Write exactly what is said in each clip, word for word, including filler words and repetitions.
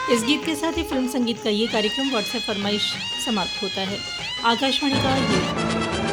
इस गीत के साथ ही फिल्म संगीत का ये कार्यक्रम व्हाट्सएप फरमाइश समाप्त होता है। आकाशवाणी का ये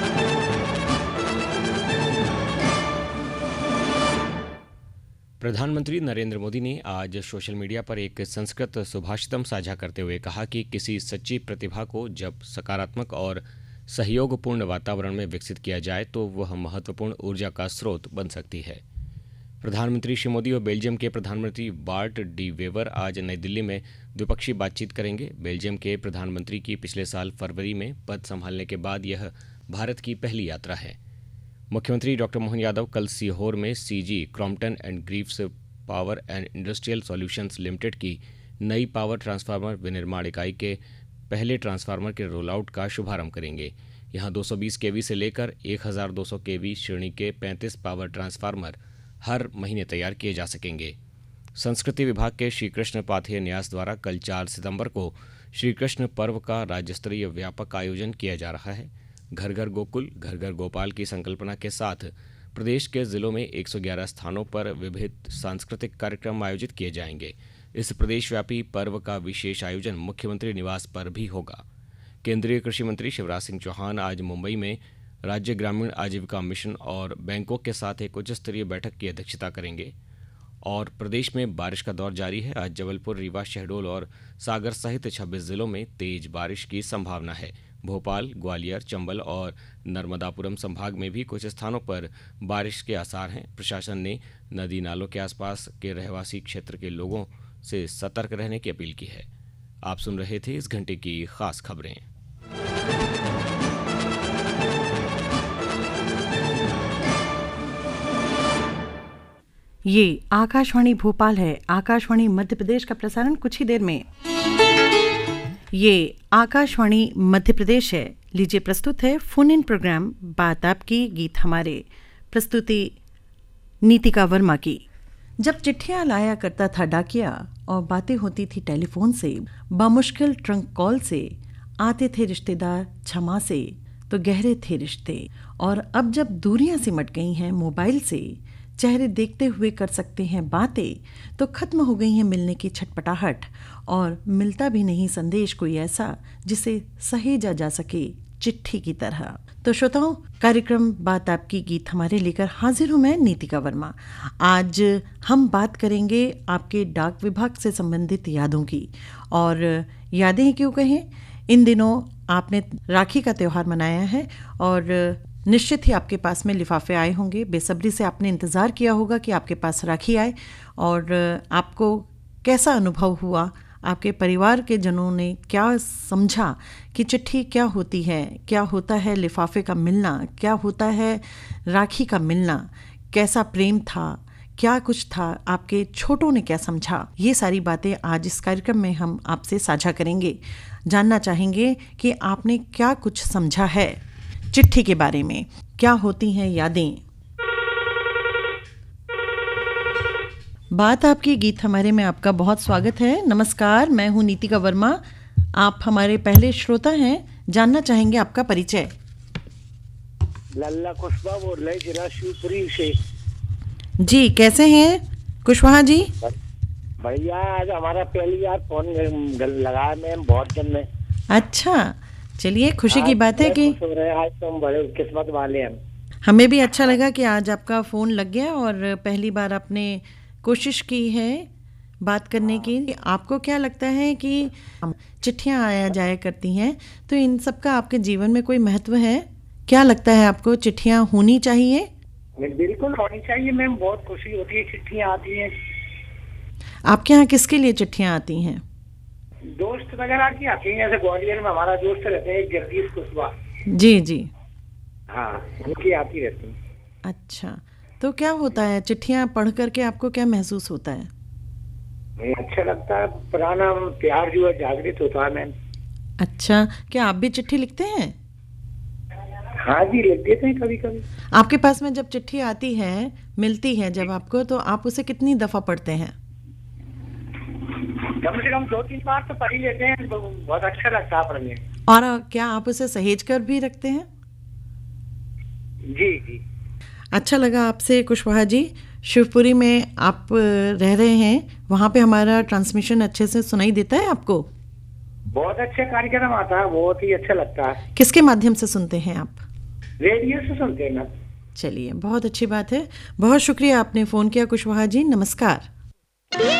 प्रधानमंत्री नरेंद्र मोदी ने आज सोशल मीडिया पर एक संस्कृत सुभाषितम साझा करते हुए कहा कि किसी सच्ची प्रतिभा को जब सकारात्मक और सहयोगपूर्ण वातावरण में विकसित किया जाए तो वह महत्वपूर्ण ऊर्जा का स्रोत बन सकती है। प्रधानमंत्री श्री मोदी और बेल्जियम के प्रधानमंत्री बार्ट डी वेवर आज नई दिल्ली में द्विपक्षीय बातचीत करेंगे। बेल्जियम के प्रधानमंत्री की पिछले साल फरवरी में पद संभालने के बाद यह भारत की पहली यात्रा है। मुख्यमंत्री डॉक्टर मोहन यादव कल सीहोर में CG Crompton and Greaves power and industrial solutions limited की नई पावर ट्रांसफार्मर विनिर्माण इकाई के पहले ट्रांसफार्मर के रोल आउट का शुभारंभ करेंगे। यहां दो सौ बीस केवी से लेकर एक हज़ार दो सौ केवी श्रेणी के पैंतीस पावर ट्रांसफार्मर हर महीने तैयार किए जा सकेंगे। संस्कृति विभाग के श्री कृष्ण पाथेय न्यास द्वारा कल चार सितंबर को श्री कृष्ण पर्व का राज्य स्तरीय व्यापक आयोजन किया जा रहा है। घर घर गोकुल घर घर गोपाल की संकल्पना के साथ प्रदेश के जिलों में एक सौ ग्यारह स्थानों पर विविध सांस्कृतिक कार्यक्रम आयोजित किए जाएंगे। इस प्रदेशव्यापी पर्व का विशेष आयोजन मुख्यमंत्री निवास पर भी होगा। केंद्रीय कृषि मंत्री शिवराज सिंह चौहान आज मुंबई में राज्य ग्रामीण आजीविका मिशन और बैंकों के साथ एक उच्च स्तरीय बैठक की अध्यक्षता करेंगे। और प्रदेश में बारिश का दौर जारी है। आज जबलपुर, रीवा, शहडोल और सागर सहित छब्बीस जिलों में तेज बारिश की संभावना है। भोपाल, ग्वालियर, चंबल और नर्मदापुरम संभाग में भी कुछ स्थानों पर बारिश के आसार हैं। प्रशासन ने नदी नालों के आसपास के रहवासी क्षेत्र के लोगों से सतर्क रहने की अपील की है। आप सुन रहे थे इस घंटे की खास खबरें। ये आकाशवाणी भोपाल है। आकाशवाणी मध्य प्रदेश का प्रसारण कुछ ही देर में। ये आकाशवाणी मध्य प्रदेश है। लीजिए प्रस्तुत है फोन इन प्रोग्राम बात आपकी गीत हमारे। प्रस्तुति नीतिका वर्मा की। जब चिट्ठियां लाया करता था डाकिया और बातें होती थी टेलीफोन से, बामुश्किल ट्रंक कॉल से, आते थे रिश्तेदार क्षमा से, तो गहरे थे रिश्ते। और अब जब दूरियां सिमट गई हैं मोबाइल से, चेहरे देखते हुए कर सकते हैं बातें, तो खत्म हो गई है मिलने की छटपटाहट और मिलता भी नहीं संदेश कोई ऐसा जिसे सहेजा जा सके चिट्ठी की तरह। तो श्रोताओं, कार्यक्रम बात आपकी गीत हमारे लेकर हाजिर हूं मैं नीतिका वर्मा। आज हम बात करेंगे आपके डाक विभाग से संबंधित यादों की। और यादें क्यों कहें, इन दिनों आपने राखी का त्यौहार मनाया है और निश्चित ही आपके पास में लिफाफे आए होंगे। बेसब्री से आपने इंतज़ार किया होगा कि आपके पास राखी आए। और आपको कैसा अनुभव हुआ, आपके परिवार के जनों ने क्या समझा कि चिट्ठी क्या होती है, क्या होता है लिफाफे का मिलना, क्या होता है राखी का मिलना, कैसा प्रेम था, क्या कुछ था, आपके छोटों ने क्या समझा, ये सारी बातें आज इस कार्यक्रम में हम आपसे साझा करेंगे। जानना चाहेंगे कि आपने क्या कुछ समझा है चिट्ठी के बारे में, क्या होती हैं यादें। बात आपकी गीत हमारे में आपका बहुत स्वागत है। नमस्कार, मैं हूं नीतिका वर्मा। आप हमारे पहले श्रोता हैं। जानना चाहेंगे आपका परिचय। लल्ला कुशवाहा बोल रहे जिला शिवपुरी से। जी, कैसे हैं कुशवाहा जी? भैया, आज हमारा पहली बार फोन लगाया मैम, बहुत दिन में। अच्छा, चलिए, खुशी की बात है कि आज तो हम बड़े किस्मत वाले हैं। हमें भी अच्छा लगा कि आज आपका फ़ोन लग गया और पहली बार आपने कोशिश की है बात करने की। आपको क्या लगता है कि चिट्ठियां आया जाया करती हैं, तो इन सब का आपके जीवन में कोई महत्व है? क्या लगता है आपको, चिट्ठियां होनी चाहिए? बिल्कुल होनी चाहिए मैम, बहुत खुशी होती है चिट्ठियां आती हैं। आपके यहाँ किसके लिए चिट्ठियां आती हैं? दोस्त वगैरह की आती हैं। जैसे ग्वालियर में हमारा दोस्त रहते हैं जगदीश कुशवाहा। जी जी, हाँ, उनकी आती रहती हैं। अच्छा, तो क्या होता है चिट्ठियां पढ़ करके, आपको क्या महसूस होता है? अच्छा लगता है, पुराना प्यार जो है जागृत होता है मैम। अच्छा, क्या आप भी चिट्ठी लिखते हैं? हाँ जी, लिख देते हैं कभी कभी। आपके पास में जब चिट्ठी आती है, मिलती है जब आपको, तो आप उसे कितनी दफा पढ़ते हैं? कम से कम दो तीन बार तो पढ़ ही लेते हैं, बहुत अच्छा लगता है पढ़ने। और क्या आप उसे सहेज कर भी रखते हैं? जी जी। अच्छा लगा आपसे कुशवाहा जी। शिवपुरी में आप रह रहे हैं, वहाँ पे हमारा ट्रांसमिशन अच्छे से सुनाई देता है आपको? बहुत अच्छा कार्यक्रम आता है, बहुत ही अच्छा लगता है। किसके माध्यम से सुनते हैं आप? रेडियो से सुनते हैं ना। चलिए, बहुत अच्छी बात है। बहुत शुक्रिया आपने फ़ोन किया कुशवाहा जी, नमस्कार।